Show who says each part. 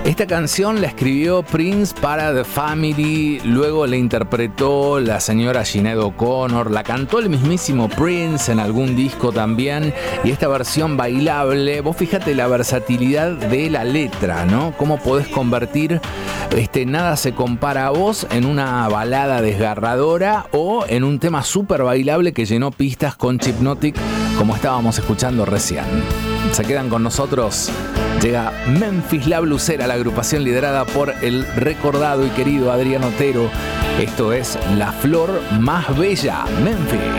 Speaker 1: Esta canción la escribió Prince para The Family, luego la interpretó la señora Sinéad O'Connor, la cantó el mismísimo Prince en algún disco también, y esta versión bailable, vos fíjate la versatilidad de la letra, ¿no? Cómo podés convertir Nada se compara a vos en una balada desgarradora o en un tema súper bailable que llenó pistas con Hypnotic, como estábamos escuchando recién. Se quedan con nosotros. Llega Memphis La Blusera, la agrupación liderada por el recordado y querido Adrián Otero. Esto es La Flor Más Bella, Memphis.